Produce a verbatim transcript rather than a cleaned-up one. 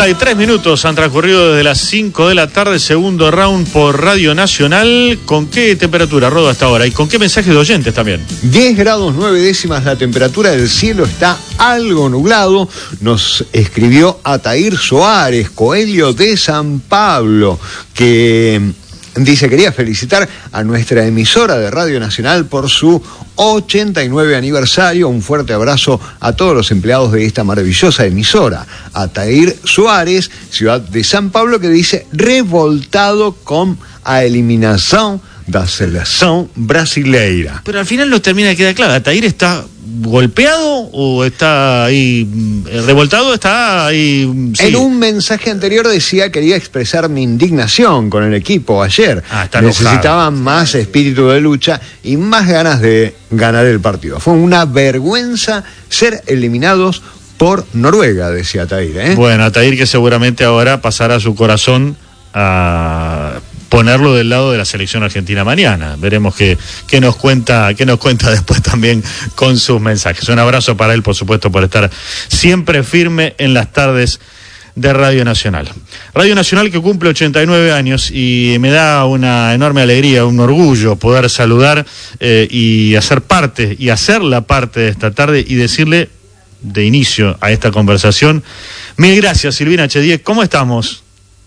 y tres minutos han transcurrido desde las cinco de la tarde, segundo round por Radio Nacional. ¿Con qué temperatura, Rodo, hasta ahora? ¿Y con qué mensajes de oyentes también? diez grados nueve décimas la temperatura, del cielo está algo nublado. Nos escribió Atair Soares, Coelho de San Pablo, que dice: quería felicitar a nuestra emisora de Radio Nacional por su ochenta y nueve aniversario. Un fuerte abrazo a todos los empleados de esta maravillosa emisora. Atair Soares, ciudad de San Pablo, que dice: revoltado con a eliminación da seleção brasileira. Pero al final no termina de quedar claro. ¿Atair está golpeado o está ahí revoltado? Está ahí... Sí. En un mensaje anterior decía: quería expresar mi indignación con el equipo ayer. Ah, está Necesitaban más espíritu de lucha y más ganas de ganar el partido. Fue una vergüenza ser eliminados por Noruega, decía Atair, ¿eh? Bueno, Atair, que seguramente ahora pasará su corazón a ponerlo del lado de la selección argentina mañana. Veremos qué, qué nos cuenta, qué nos cuenta después también con sus mensajes. Un abrazo para él, por supuesto, por estar siempre firme en las tardes de Radio Nacional. Radio Nacional, que cumple ochenta y nueve años, y me da una enorme alegría, un orgullo poder saludar eh, y hacer parte, y hacerla parte de esta tarde, y decirle de inicio a esta conversación: mil gracias, Silvina Chediek. ¿Cómo estamos?